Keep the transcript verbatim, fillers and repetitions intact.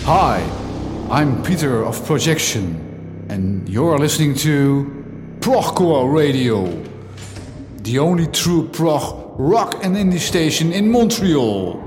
Hi, I'm Peter of Projection, and you're listening to Progcore Radio, the only true prog rock and indie station in Montreal.